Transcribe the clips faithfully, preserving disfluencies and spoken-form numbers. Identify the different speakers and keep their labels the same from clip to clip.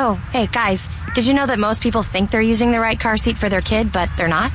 Speaker 1: Oh, hey, guys, did you know that most people think they're using the right car seat for their kid, but they're not?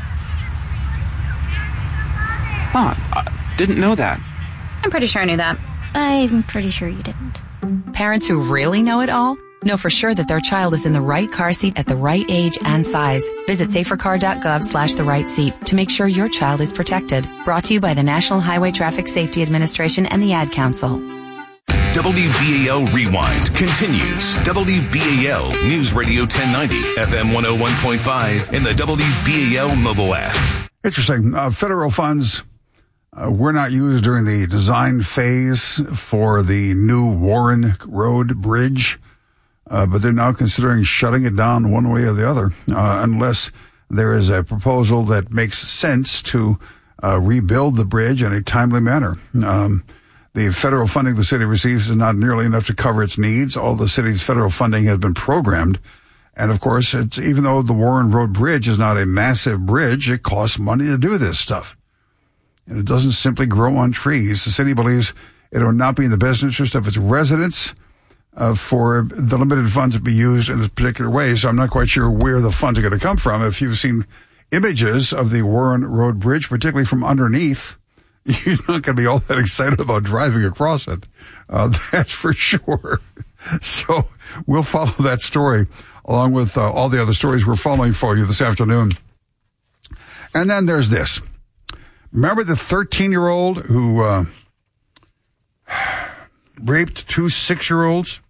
Speaker 2: Huh, I didn't know that.
Speaker 3: I'm pretty sure I knew that.
Speaker 1: I'm pretty sure you didn't.
Speaker 4: Parents who really know it all know for sure that their child is in the right car seat at the right age and size. Visit safercar.gov slash the right seat to make sure your child is protected. Brought to you by the National Highway Traffic Safety Administration and the Ad Council.
Speaker 5: W B A L Rewind continues. W B A L News Radio ten ninety, F M one oh one point five, and the W B A L mobile app.
Speaker 6: Interesting. Uh, federal funds uh, were not used during the design phase for the new Warren Road Bridge, uh, but they're now considering shutting it down one way or the other, uh, unless there is a proposal that makes sense to uh, rebuild the bridge in a timely manner. Um, The federal funding the city receives is not nearly enough to cover its needs. All the city's federal funding has been programmed. And of course, it's, even though the Warren Road Bridge is not a massive bridge, it costs money to do this stuff. And it doesn't simply grow on trees. The city believes it will not be in the best interest of its residents uh, for the limited funds to be used in this particular way. So I'm not quite sure where the funds are going to come from. If you've seen images of the Warren Road Bridge, particularly from underneath, you're not going to be all that excited about driving across it. Uh, that's for sure. So we'll follow that story along with uh, all the other stories we're following for you this afternoon. And then there's this. Remember the thirteen-year-old who uh, raped two six-year-olds?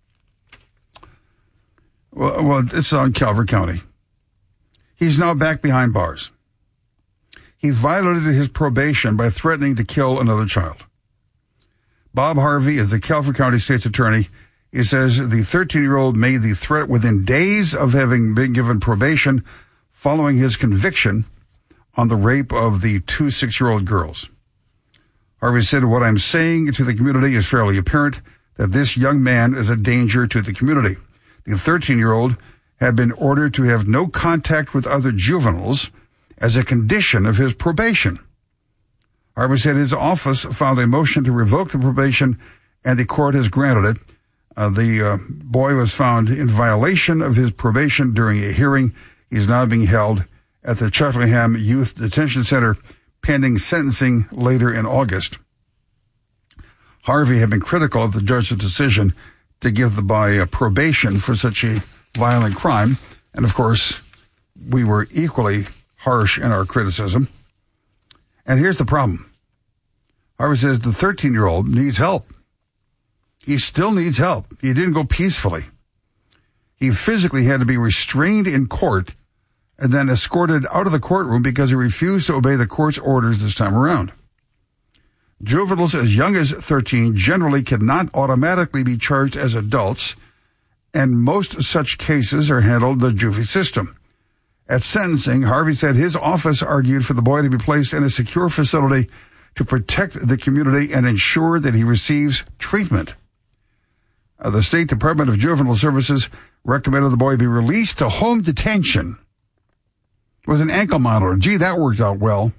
Speaker 6: Well, well, it's on Calvert County. He's now back behind bars. He violated his probation by threatening to kill another child. Bob Harvey is the Calvert County State's attorney. He says the thirteen-year-old made the threat within days of having been given probation following his conviction on the rape of the two six-year-old girls. Harvey said, "What I'm saying to the community is fairly apparent, that this young man is a danger to the community." The thirteen-year-old had been ordered to have no contact with other juveniles as a condition of his probation. Harvey said his office filed a motion to revoke the probation, and the court has granted it. Uh, the uh, boy was found in violation of his probation during a hearing. He's now being held at the Cheltenham Youth Detention Center, pending sentencing later in August. Harvey had been critical of the judge's decision to give the boy uh, probation for such a violent crime, and of course, we were equally harsh in our criticism. And here's the problem. Harvey says the thirteen-year-old needs help. He still needs help. He didn't go peacefully. He physically had to be restrained in court and then escorted out of the courtroom because he refused to obey the court's orders this time around. Juveniles as young as thirteen generally cannot automatically be charged as adults, and most such cases are handled in the juvie system. At sentencing, Harvey said his office argued for the boy to be placed in a secure facility to protect the community and ensure that he receives treatment. Uh, the State Department of Juvenile Services recommended the boy be released to home detention with an ankle monitor. Gee, that worked out well.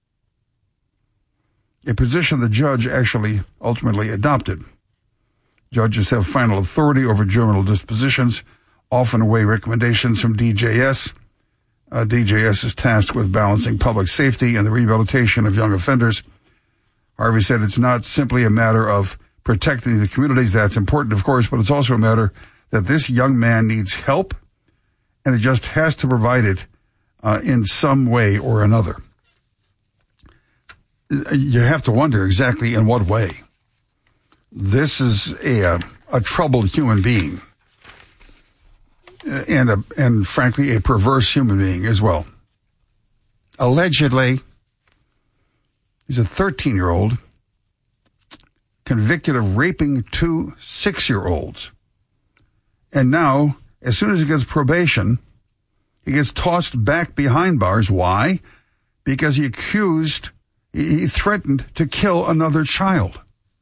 Speaker 6: A position the judge actually ultimately adopted. Judges have final authority over juvenile dispositions, often await recommendations from D J S. Uh, D J S is tasked with balancing public safety and the rehabilitation of young offenders. Harvey said it's not simply a matter of protecting the communities. That's important, of course, but it's also a matter that this young man needs help, and it just has to provide it uh, in some way or another. You have to wonder exactly in what way. This is a, a troubled human being. And, a, and frankly, a perverse human being as well. Allegedly, he's a thirteen-year-old convicted of raping two six-year-olds. And now, as soon as he gets probation, he gets tossed back behind bars. Why? Because he accused, he threatened to kill another child.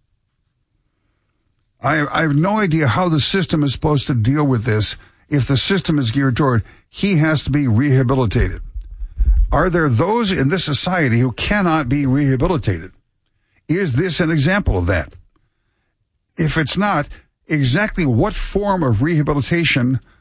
Speaker 6: I, I have no idea how the system is supposed to deal with this. If the system is geared toward, he has to be rehabilitated. Are there those in this society who cannot be rehabilitated? Is this an example of that? If it's not, exactly what form of rehabilitation